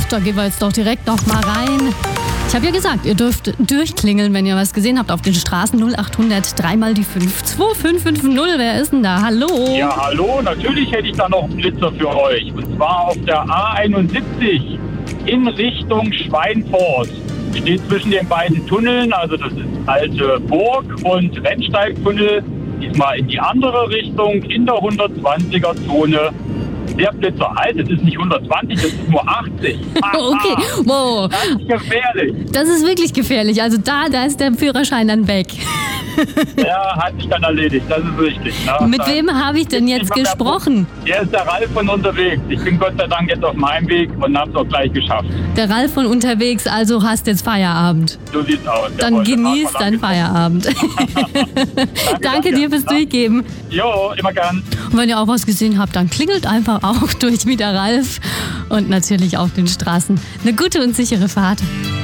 da gehen wir jetzt doch direkt noch mal rein. Ich habe ja gesagt, ihr dürft durchklingeln, wenn ihr was gesehen habt auf den Straßen. 0800 3 mal die 5 2550. Wer ist denn da? Hallo? Ja, hallo. Natürlich hätte ich da noch einen Blitzer für euch. Und zwar auf der A71 in Richtung Schweinfurt. Steht zwischen den beiden Tunneln, also das ist Alte Burg und Rennsteigtunnel. Diesmal in die andere Richtung, in der 120er-Zone. Der Blitzer, halt, es ist nicht 120, es ist nur 80. Okay, wow. Das ist gefährlich. Das ist wirklich gefährlich. Also da ist der Führerschein dann weg. Ja, hat sich dann erledigt, das ist richtig. Ne? Mit wem habe ich denn jetzt gesprochen? Der ist der Ralf von unterwegs. Ich bin Gott sei Dank jetzt auf dem Heimweg und habe es auch gleich geschafft. Der Ralf von unterwegs, also hast jetzt Feierabend. So sieht's aus. Dann genieß deinen Feierabend. Danke dir fürs Durchgeben. Jo, immer gern. Und wenn ihr auch was gesehen habt, dann klingelt einfach auch durch wie der Ralf und natürlich auf den Straßen. Eine gute und sichere Fahrt.